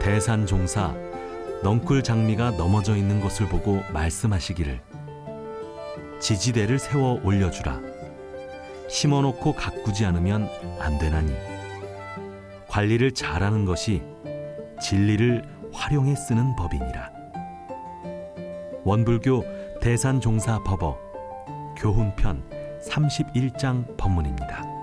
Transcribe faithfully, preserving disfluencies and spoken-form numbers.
대산종사 넝쿨 장미가 넘어져 있는 것을 보고 말씀하시기를 지지대를 세워 올려주라. 심어놓고 가꾸지 않으면 안 되나니 관리를 잘하는 것이 진리를 활용해 쓰는 법이니라. 원불교 대산종사 법어 교훈편 삼십일 장 법문입니다.